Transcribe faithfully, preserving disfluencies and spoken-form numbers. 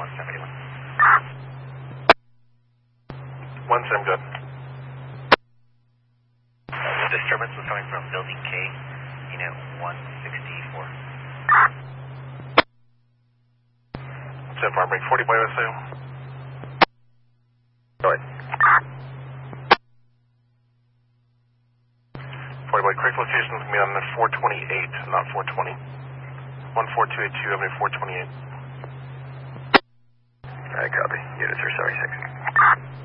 one seventy-one. One sim, good. Disturbance was coming from building K, unit one sixty-four. Sim farm, break forty by O S U. Go ahead. forty by correct location is going to be on the four twenty-eight, not four twenty. one four two eight two, Avenue four twenty-eight. Alright, copy. Units are sorry, six.